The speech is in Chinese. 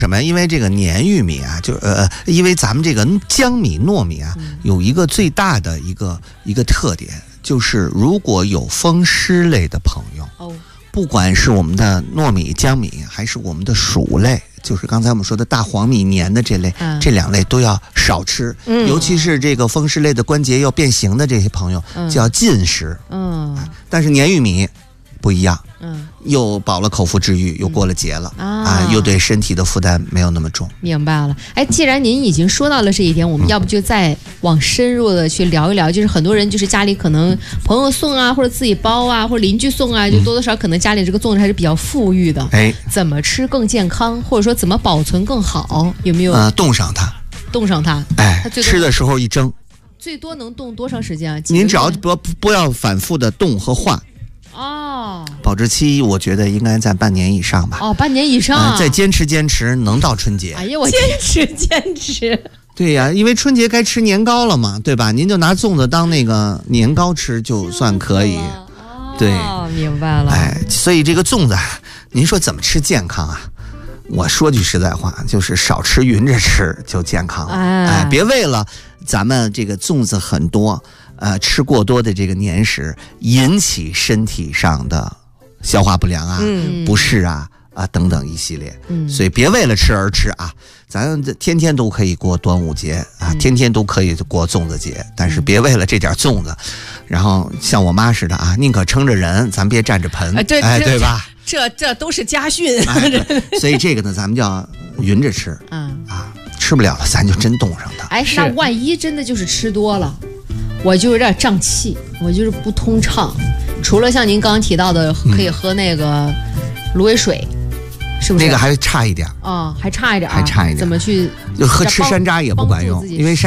什么？因为这个粘玉米啊，因为咱们这个江米、糯米啊，有一个最大的一个特点，就是如果有风湿类的朋友，不管是我们的糯米、江米，还是我们的薯类，就是刚才我们说的大黄米、粘的这类，这两类都要少吃。尤其是这个风湿类的关节要变形的这些朋友，就要禁食。但是粘玉米不一样。又饱了口腹之欲，又过了节了又对身体的负担没有那么重。 明白了。哎，既然您已经说到了这一点，我们要不就再往深入的去聊一聊，就是很多人就是家里可能朋友送啊，或者自己包啊，或者邻居送啊，就多多少可能家里这个粽子还是比较富裕的。怎么吃更健康，或者说怎么保存更好，有没有？ 冻上它。 冻上它。 它吃的时候一蒸。 最多能冻多长时间啊？ 您只要不要反复的冻和化。保质期我觉得应该在半年以上吧。 半年以上再坚持能到春节。 哎呀，我坚持。 对呀，因为春节该吃年糕了嘛，对吧？您就拿粽子当那个年糕吃就算可以。对， 明白了。 所以这个粽子，您说怎么吃健康啊？我说句实在话，就是少吃匀着吃就健康了。别为了咱们这个粽子很多。吃过多的这个年食，引起身体上的消化不良啊、不适啊等等一系列。所以别为了吃而吃啊！咱天天都可以过端午节啊，天天都可以过粽子节，但是别为了这点粽子，然后像我妈似的啊，宁可撑着人，咱别占着盆，对吧？ 这都是家训。 所以这个呢，咱们就要匀着吃。吃不了了，咱就真冻上它。 那万一真的就是吃多了。我就有点胀气，我就是不通畅。除了像您刚刚提到的，可以喝那个芦苇水，是不是？ 那个还差一点还差一点。 怎么去？ 就喝吃山楂也不管用，因为